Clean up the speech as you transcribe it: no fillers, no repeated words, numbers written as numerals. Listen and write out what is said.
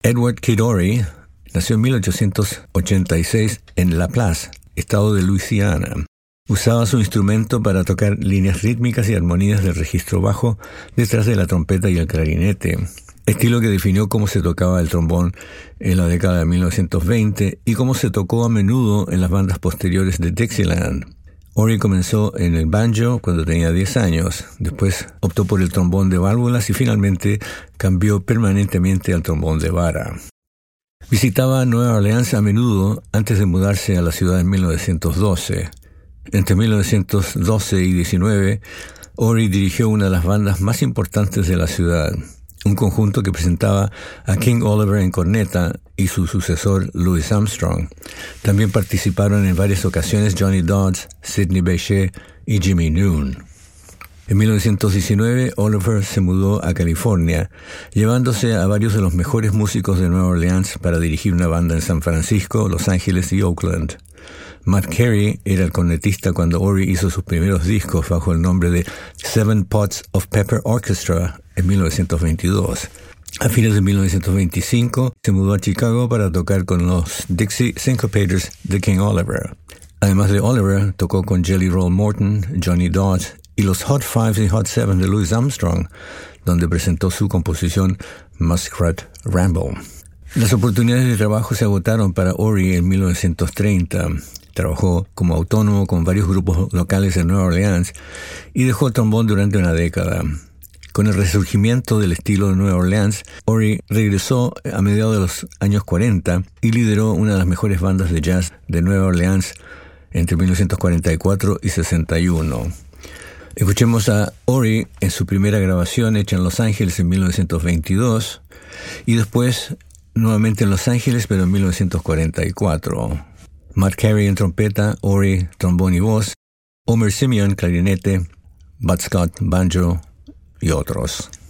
Edward Kid Ory nació en 1886 en LaPlace, estado de Luisiana. Usaba su instrumento para tocar líneas rítmicas y armonías del registro bajo detrás de la trompeta y el clarinete, estilo que definió cómo se tocaba el trombón en la década de 1920 y cómo se tocó a menudo en las bandas posteriores de Dixieland. Ory comenzó en el banjo cuando tenía 10 años, después optó por el trombón de válvulas y finalmente cambió permanentemente al trombón de vara. Visitaba Nueva Orleans a menudo antes de mudarse a la ciudad en 1912. Entre 1912 y 19, Ory dirigió una de las bandas más importantes de la ciudad, un conjunto que presentaba a King Oliver en corneta y su sucesor Louis Armstrong. También participaron en varias ocasiones Johnny Dodds, Sidney Bechet y Jimmy Noon. En 1919, Oliver se mudó a California, llevándose a varios de los mejores músicos de Nueva Orleans para dirigir una banda en San Francisco, Los Ángeles y Oakland. Matt Carey era el cornetista cuando Ory hizo sus primeros discos bajo el nombre de Seven Pots of Pepper Orchestra en 1922. A fines de 1925 se mudó a Chicago para tocar con los Dixie Syncopators de King Oliver. Además de Oliver, tocó con Jelly Roll Morton, Johnny Dodds y los Hot Fives y Hot Sevens de Louis Armstrong, donde presentó su composición Muskrat Ramble. Las oportunidades de trabajo se agotaron para Ory en 1930. Trabajó como autónomo con varios grupos locales en Nueva Orleans y dejó el trombón durante una década. Con el resurgimiento del estilo de Nueva Orleans, Ory regresó a mediados de los años 40 y lideró una de las mejores bandas de jazz de Nueva Orleans entre 1944 y 61. Escuchemos a Ory en su primera grabación hecha en Los Ángeles en 1922 y después nuevamente en Los Ángeles pero en 1944. Matt Carey en trompeta, Ory trombón y voz, Homer Simeon clarinete, Bud Scott banjo y otros.